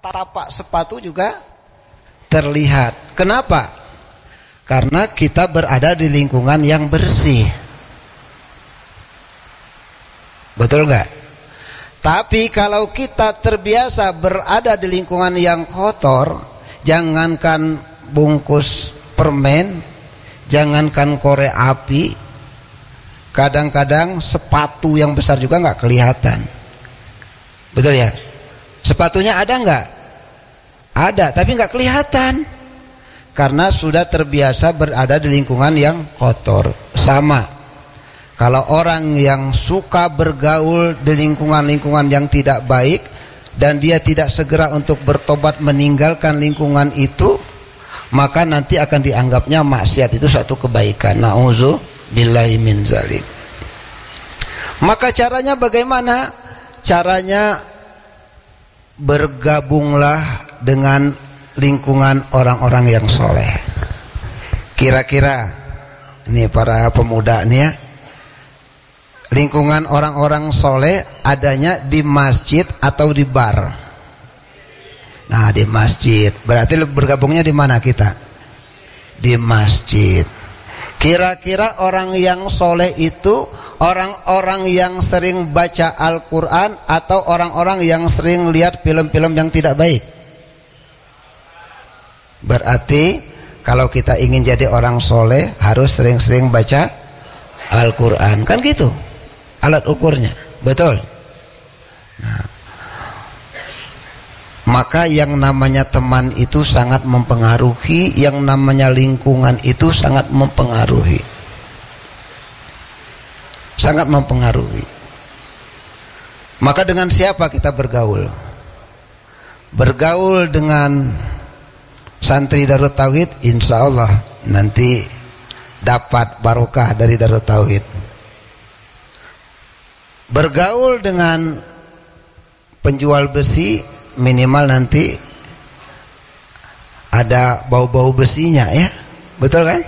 tapak sepatu juga terlihat. Kenapa? Karena kita berada di lingkungan yang bersih. Betul nggak? Tapi kalau kita terbiasa berada di lingkungan yang kotor, jangankan bungkus permen, jangankan korek api, kadang-kadang sepatu yang besar juga nggak kelihatan. Betul ya? Sepatunya ada nggak? Ada, tapi nggak kelihatan. Karena sudah terbiasa berada di lingkungan yang kotor. Sama, kalau orang yang suka bergaul di lingkungan-lingkungan yang tidak baik dan dia tidak segera untuk bertobat meninggalkan lingkungan itu, maka nanti akan dianggapnya maksiat itu satu kebaikan. Na'udzubillahi min dzalik. Maka caranya bagaimana? Caranya bergabunglah dengan lingkungan orang-orang yang soleh. Kira-kira ini para pemuda nih ya, lingkungan orang-orang soleh adanya di masjid atau di bar? Nah, di masjid. Berarti bergabungnya di mana kita? Di masjid. Kira-kira orang yang soleh itu orang-orang yang sering baca Al-Quran atau orang-orang yang sering lihat film-film yang tidak baik? Berarti kalau kita ingin jadi orang soleh harus sering-sering baca Al-Quran. Kan gitu alat ukurnya. Betul. Nah, maka yang namanya teman itu sangat mempengaruhi, yang namanya lingkungan itu sangat mempengaruhi. Sangat mempengaruhi. Maka dengan siapa kita bergaul? Bergaul dengan santri Darut Tauhid, insya Allah nanti dapat barokah dari Darut Tauhid. Bergaul dengan penjual besi, minimal nanti ada bau-bau besinya ya. Betul kan?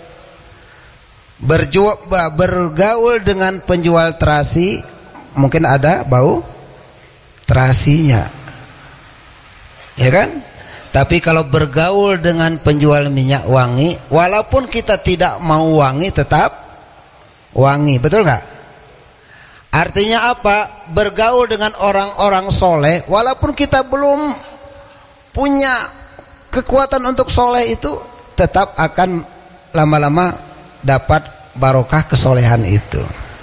Bergaul dengan penjual terasi, mungkin ada bau terasinya, ya kan? Tapi kalau bergaul dengan penjual minyak wangi, walaupun kita tidak mau wangi tetap wangi. Betul nggak? Artinya apa? Bergaul dengan orang-orang soleh, walaupun kita belum punya kekuatan untuk soleh itu, tetap akan lama-lama dapat barokah kesolehan itu.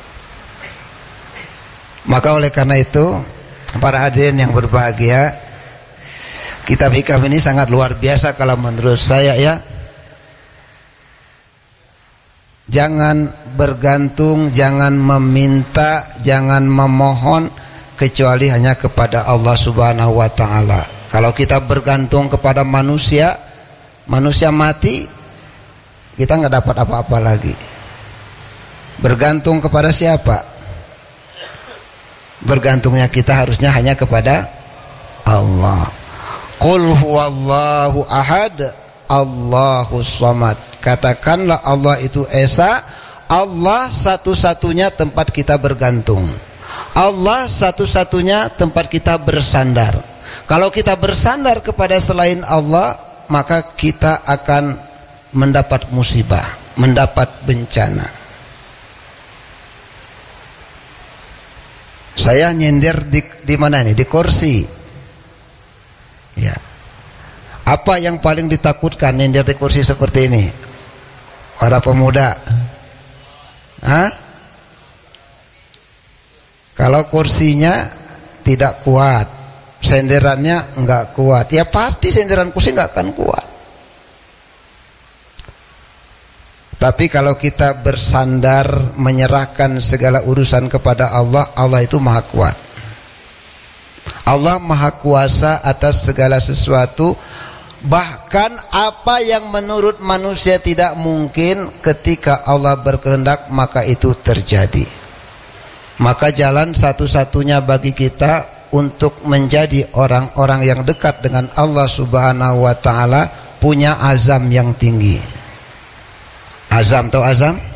Maka oleh karena itu, para hadirin yang berbahagia, kitab hikam ini sangat luar biasa kalau menurut saya ya. Jangan bergantung, jangan meminta, jangan memohon kecuali hanya kepada Allah Subhanahu wa taala. Kalau kita bergantung kepada manusia, manusia mati, kita nggak dapat apa-apa lagi. Bergantung kepada siapa? Bergantungnya kita harusnya hanya kepada Allah. Qul huwallahu ahad, Allahus samad. Katakanlah Allah itu esa, Allah satu-satunya tempat kita bergantung, Allah satu-satunya tempat kita bersandar. Kalau kita bersandar kepada selain Allah, maka kita akan mendapat musibah, mendapat bencana. Saya nyender di mana ini? Di kursi. Ya. Apa yang paling ditakutkan nyender di kursi seperti ini? Para pemuda. Hah? Kalau kursinya tidak kuat, senderannya enggak kuat, ya pasti senderan kursi enggak akan kuat. Tapi kalau kita bersandar, menyerahkan segala urusan kepada Allah, Allah itu maha kuat. Allah maha kuasa atas segala sesuatu. Bahkan apa yang menurut manusia tidak mungkin, ketika Allah berkehendak maka itu terjadi. Maka jalan satu-satunya bagi kita untuk menjadi orang-orang yang dekat dengan Allah Subhanahu wa taala, punya azam yang tinggi. Azam atau azam?